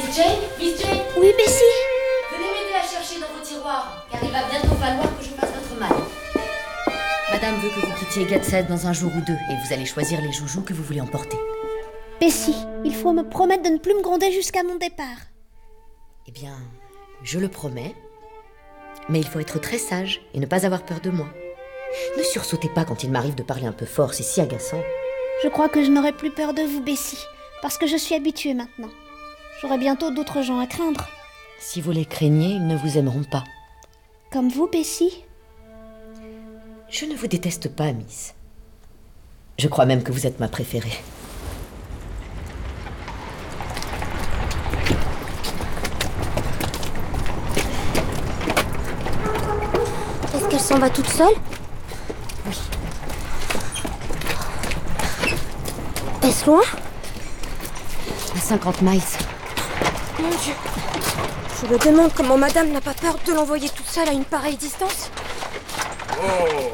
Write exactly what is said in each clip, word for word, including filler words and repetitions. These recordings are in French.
Miss Jane Miss Jane Oui, Bessie? Venez m'aider à chercher dans vos tiroirs, car il va bientôt falloir que je fasse votre mal. Madame veut que vous quittiez Gateshead dans un jour ou deux, et vous allez choisir les joujoux que vous voulez emporter. Bessie, il faut me promettre de ne plus me gronder jusqu'à mon départ. Eh bien, je le promets, mais il faut être très sage et ne pas avoir peur de moi. Ne sursautez pas quand il m'arrive de parler un peu fort, c'est si agaçant. Je crois que je n'aurai plus peur de vous, Bessie, parce que je suis habituée maintenant. J'aurai bientôt d'autres gens à craindre. Si vous les craignez, ils ne vous aimeront pas. Comme vous, Bessie? Je ne vous déteste pas, Miss. Je crois même que vous êtes ma préférée. Est-ce qu'elle s'en va toute seule? Oui. Est-ce loin? À cinquante miles. Mon Dieu. Je me demande comment madame n'a pas peur de l'envoyer toute seule à une pareille distance. Oh.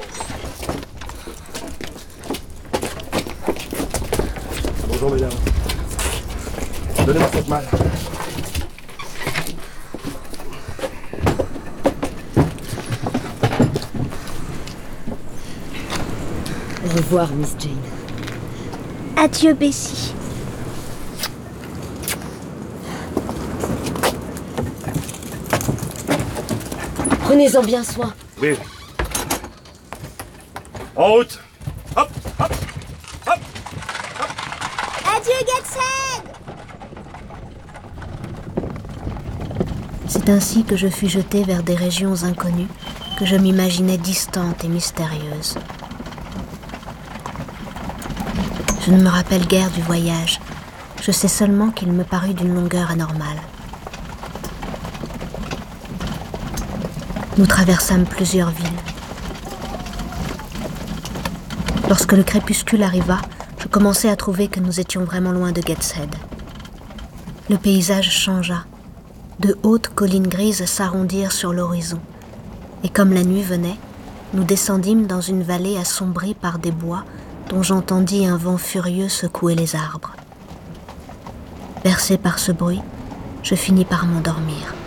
Bonjour mesdames. Donnez-moi cette malle. Au revoir, Miss Jane. Adieu, Bessie. Prenez-en bien soin. Oui. En route. Hop, hop, hop. Adieu, Gateshead! C'est ainsi que je fus jetée vers des régions inconnues que je m'imaginais distantes et mystérieuses. Je ne me rappelle guère du voyage. Je sais seulement qu'il me parut d'une longueur anormale. Nous traversâmes plusieurs villes. Lorsque le crépuscule arriva, je commençai à trouver que nous étions vraiment loin de Gateshead. Le paysage changea. De hautes collines grises s'arrondirent sur l'horizon. Et comme la nuit venait, nous descendîmes dans une vallée assombrie par des bois dont j'entendis un vent furieux secouer les arbres. Bercé par ce bruit, je finis par m'endormir.